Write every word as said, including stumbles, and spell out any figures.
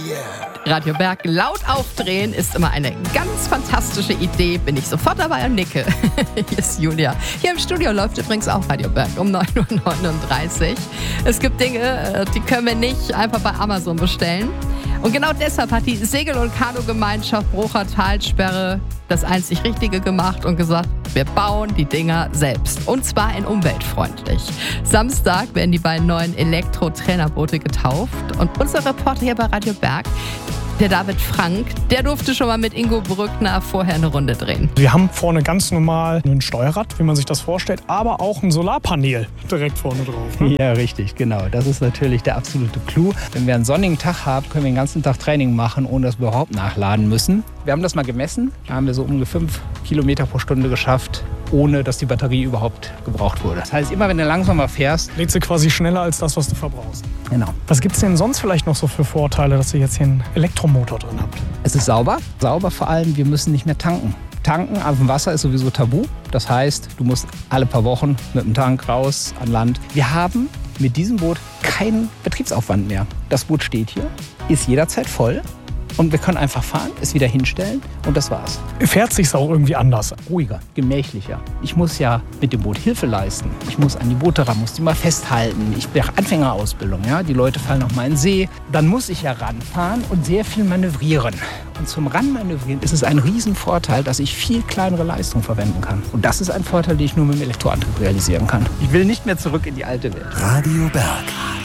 Radio Berg laut aufdrehen ist immer eine ganz fantastische Idee. Bin ich sofort dabei und nicke. Hier ist Julia. Hier im Studio läuft übrigens auch Radio Berg um neun Uhr neununddreißig. Es gibt Dinge, die können wir nicht einfach bei Amazon bestellen. Und genau deshalb hat die Segel- und Kanu-Gemeinschaft Brocher Talsperre das einzig Richtige gemacht und gesagt, wir bauen die Dinger selbst. Und zwar in umweltfreundlich. Samstag werden die beiden neuen Elektro-Trainerboote getauft. Und unser Reporter hier bei Radio Berg, der David Frank, der durfte schon mal mit Ingo Brückner vorher eine Runde drehen. Wir haben vorne ganz normal ein Steuerrad, wie man sich das vorstellt, aber auch ein Solarpanel direkt vorne drauf. Ne? Ja, richtig, genau. Das ist natürlich der absolute Clou. Wenn wir einen sonnigen Tag haben, können wir den ganzen Tag Training machen, ohne dass wir überhaupt nachladen müssen. Wir haben das mal gemessen. Da haben wir so ungefähr fünf Kilometer pro Stunde geschafft, ohne dass die Batterie überhaupt gebraucht wurde. Das heißt, immer wenn du langsamer fährst, lädt sie quasi schneller als das, was du verbrauchst. Genau. Was gibt es denn sonst vielleicht noch so für Vorteile, dass ihr jetzt hier einen Elektromotor drin habt? Es ist sauber. Sauber vor allem, wir müssen nicht mehr tanken. Tanken auf dem Wasser ist sowieso tabu. Das heißt, du musst alle paar Wochen mit dem Tank raus an Land. Wir haben mit diesem Boot keinen Betriebsaufwand mehr. Das Boot steht hier, ist jederzeit voll. Und wir können einfach fahren, es wieder hinstellen und das war's. Fährt sich's auch irgendwie anders? Ruhiger, gemächlicher. Ich muss ja mit dem Boot Hilfe leisten. Ich muss an die Boote ran, muss die mal festhalten. Ich bin Anfängerausbildung, ja. Die Leute fallen auf mal in den See. Dann muss ich ja ranfahren und sehr viel manövrieren. Und zum Ranmanövrieren ist es ein Riesenvorteil, dass ich viel kleinere Leistung verwenden kann. Und das ist ein Vorteil, den ich nur mit dem Elektroantrieb realisieren kann. Ich will nicht mehr zurück in die alte Welt. Radio Berg.